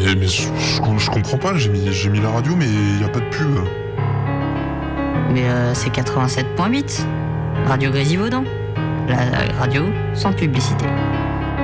Mais je comprends pas, j'ai mis la radio, mais il n'y a pas de pub. Mais c'est 87.8, Radio Grésivaudan. La radio sans publicité.